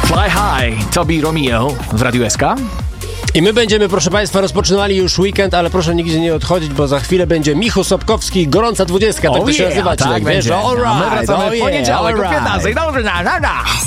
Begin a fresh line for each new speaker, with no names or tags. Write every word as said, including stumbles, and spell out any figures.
Fly High, Tobi Romeo w Radiu S K.
I my będziemy, proszę Państwa, rozpoczynali już weekend, ale proszę nigdzie nie odchodzić, bo za chwilę będzie Michu Sobkowski, Gorąca Dwudziestka, tak
oh
to się
yeah,
nazywa.
Tak, będzie.
All right,
A my wracamy
oh
w poniedziałek
yeah,
o piętnastej. Dobrze, na, na, na.